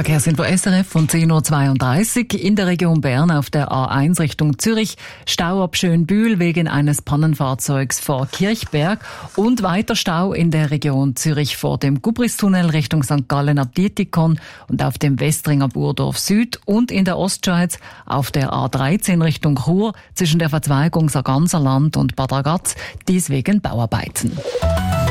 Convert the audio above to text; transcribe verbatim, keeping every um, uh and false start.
Verkehrsinfo S R F von zehn Uhr zweiunddreißig. In der Region Bern auf der A eins Richtung Zürich. Stau ab Schönbühl wegen eines Pannenfahrzeugs vor Kirchberg. Und weiter Stau in der Region Zürich vor dem Gubristunnel Richtung Sankt Gallen ab Dietikon und auf dem Westringer Burdorf Süd. Und in der Ostschweiz auf der A dreizehn Richtung Chur zwischen der Verzweigung Sarganserland und Bad Ragaz. Dies wegen Bauarbeiten.